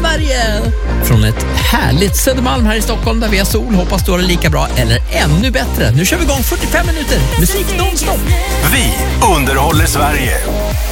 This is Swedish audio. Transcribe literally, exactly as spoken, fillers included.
Sverige! Från ett härligt Södermalm här i Stockholm där vi har sol. Hoppas du har det lika bra eller ännu bättre. Nu kör vi igång fyrtiofem minuter musik nonstop. Vi underhåller Sverige.